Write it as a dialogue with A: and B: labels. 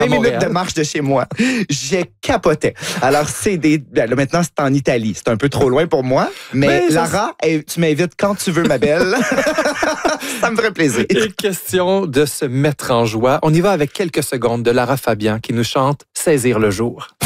A: 20 minutes
B: Montréal.
A: de marche de chez moi. J'ai capoté. Alors, là, maintenant, c'est en Italie. C'est un peu trop loin pour moi. Mais Lara, tu m'invites quand tu veux, ma belle. Ça me ferait plaisir.
B: Et question de se mettre en joie. On y va avec quelques secondes de Lara Fabian qui nous chante « Saisir le jour ».